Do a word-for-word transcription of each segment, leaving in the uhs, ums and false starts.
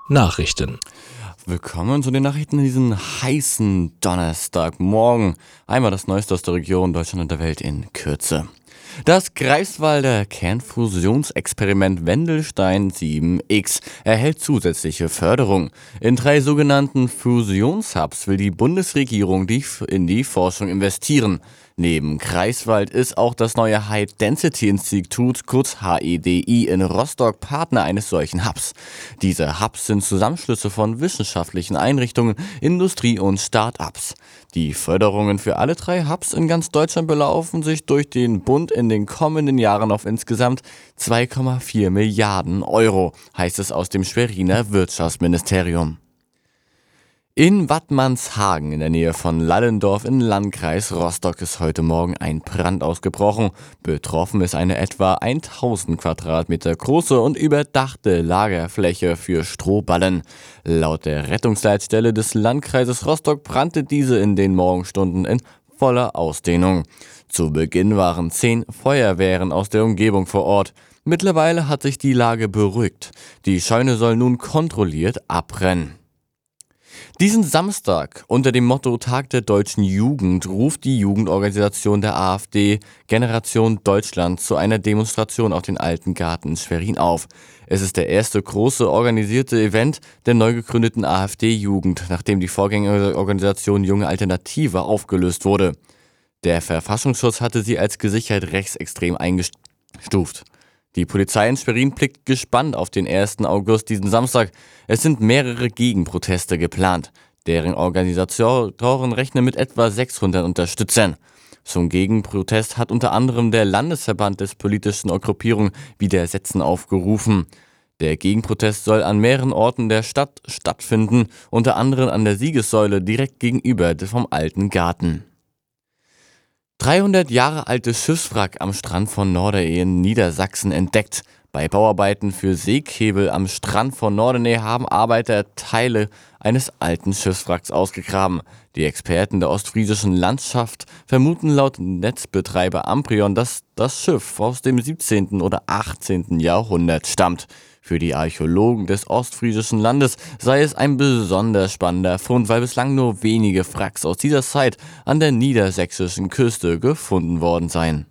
Nachrichten. Willkommen zu den Nachrichten in diesem heißen Donnerstagmorgen. Einmal das Neueste aus der Region, Deutschland und der Welt in Kürze. Das Greifswalder Kernfusionsexperiment Wendelstein sieben X erhält zusätzliche Förderung. In drei sogenannten Fusionshubs will die Bundesregierung die in die Forschung investieren. Neben Greifswald ist auch das neue High-Density-Institut, kurz H E D I, in Rostock Partner eines solchen Hubs. Diese Hubs sind Zusammenschlüsse von wissenschaftlichen Einrichtungen, Industrie und Start-ups. Die Förderungen für alle drei Hubs in ganz Deutschland belaufen sich durch den Bund in den kommenden Jahren auf insgesamt zwei Komma vier Milliarden Euro, heißt es aus dem Schweriner Wirtschaftsministerium. In Wattmannshagen in der Nähe von Lallendorf im Landkreis Rostock ist heute Morgen ein Brand ausgebrochen. Betroffen ist eine etwa tausend Quadratmeter große und überdachte Lagerfläche für Strohballen. Laut der Rettungsleitstelle des Landkreises Rostock brannte diese in den Morgenstunden in voller Ausdehnung. Zu Beginn waren zehn Feuerwehren aus der Umgebung vor Ort. Mittlerweile hat sich die Lage beruhigt. Die Scheune soll nun kontrolliert abbrennen. Diesen Samstag unter dem Motto Tag der deutschen Jugend ruft die Jugendorganisation der AfD Generation Deutschland zu einer Demonstration auf den Alten Garten in Schwerin auf. Es ist der erste große organisierte Event der neu gegründeten AfD-Jugend, nachdem die Vorgängerorganisation Junge Alternative aufgelöst wurde. Der Verfassungsschutz hatte sie als gesichert rechtsextrem eingestuft. Die Polizei in Schwerin blickt gespannt auf den ersten August, diesen Samstag. Es sind mehrere Gegenproteste geplant. Deren Organisatoren rechnen mit etwa sechshundert Unterstützern. Zum Gegenprotest hat unter anderem der Landesverband des politischen Gruppierungen Widersetzen aufgerufen. Der Gegenprotest soll an mehreren Orten der Stadt stattfinden, unter anderem an der Siegessäule direkt gegenüber vom Alten Garten. dreihundert Jahre altes Schiffswrack am Strand von Norderney in Niedersachsen entdeckt. Bei Bauarbeiten für Seekebel am Strand von Norderney haben Arbeiter Teile eines alten Schiffswracks ausgegraben. Die Experten der ostfriesischen Landschaft vermuten laut Netzbetreiber Amprion, dass das Schiff aus dem siebzehnten oder achtzehnten Jahrhundert stammt. Für die Archäologen des ostfriesischen Landes sei es ein besonders spannender Fund, weil bislang nur wenige Wracks aus dieser Zeit an der niedersächsischen Küste gefunden worden seien.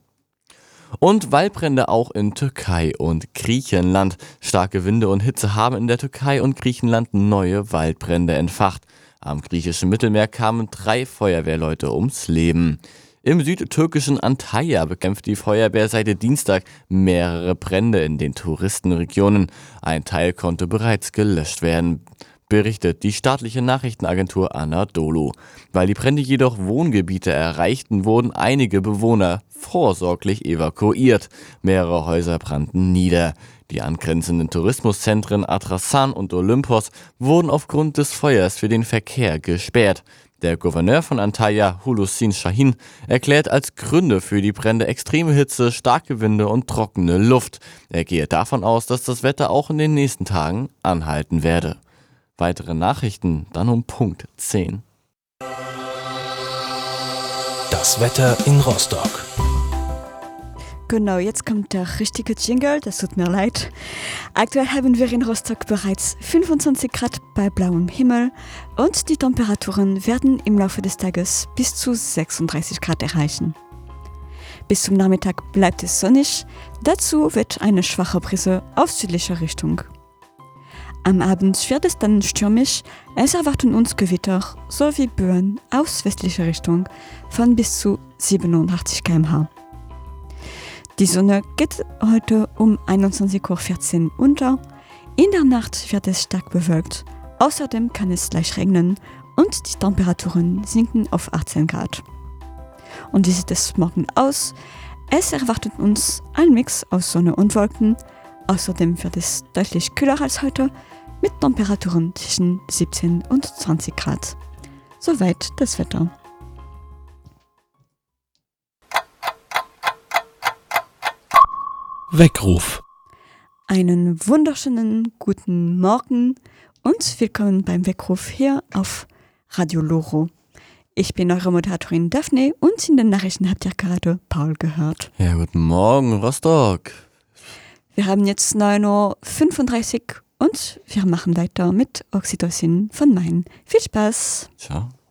Und Waldbrände auch in Türkei und Griechenland. Starke Winde und Hitze haben in der Türkei und Griechenland neue Waldbrände entfacht. Am griechischen Mittelmeer kamen drei Feuerwehrleute ums Leben. Im südtürkischen Antalya bekämpft die Feuerwehr seit Dienstag mehrere Brände in den Touristenregionen. Ein Teil konnte bereits gelöscht werden, berichtet die staatliche Nachrichtenagentur Anadolu. Weil die Brände jedoch Wohngebiete erreichten, wurden einige Bewohner vorsorglich evakuiert. Mehrere Häuser brannten nieder. Die angrenzenden Tourismuszentren Adrasan und Olympos wurden aufgrund des Feuers für den Verkehr gesperrt. Der Gouverneur von Antalya, Hulusin Shahin, erklärt als Gründe für die Brände extreme Hitze, starke Winde und trockene Luft. Er gehe davon aus, dass das Wetter auch in den nächsten Tagen anhalten werde. Weitere Nachrichten dann um Punkt zehn. Das Wetter in Rostock. Genau, jetzt kommt der richtige Jingle, das tut mir leid. Aktuell haben wir in Rostock bereits fünfundzwanzig Grad bei blauem Himmel und die Temperaturen werden im Laufe des Tages bis zu sechsunddreißig Grad erreichen. Bis zum Nachmittag bleibt es sonnig, dazu wird eine schwache Brise aus südlicher Richtung. Am Abend wird es dann stürmisch, es erwarten uns Gewitter sowie Böen aus westlicher Richtung von bis zu siebenundachtzig Kilometer pro Stunde. Die Sonne geht heute um einundzwanzig Uhr vierzehn unter. In der Nacht wird es stark bewölkt. Außerdem kann es leicht regnen und die Temperaturen sinken auf achtzehn Grad. Und wie sieht es morgen aus? Es erwartet uns ein Mix aus Sonne und Wolken. Außerdem wird es deutlich kühler als heute mit Temperaturen zwischen siebzehn und zwanzig Grad. Soweit das Wetter. Weckruf. Einen wunderschönen guten Morgen und willkommen beim Weckruf hier auf Radio Loro. Ich bin eure Moderatorin Daphne und in den Nachrichten habt ihr gerade Paul gehört. Ja, guten Morgen, Rostock. Wir haben jetzt neun Uhr fünfunddreißig Und wir machen weiter mit Oxytocin von Main. Viel Spaß! Ciao.